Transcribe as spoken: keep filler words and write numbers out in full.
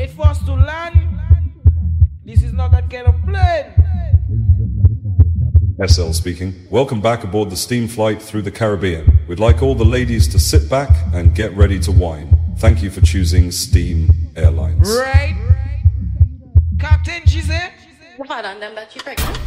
Wait for us to land. This is not that kind of plane. S L speaking. Welcome back aboard the steam flight through the Caribbean. We'd like all the ladies to sit back and get ready to wine. Thank you for choosing Steam Airlines. Right. Captain Giselle. What on them that you pregnant?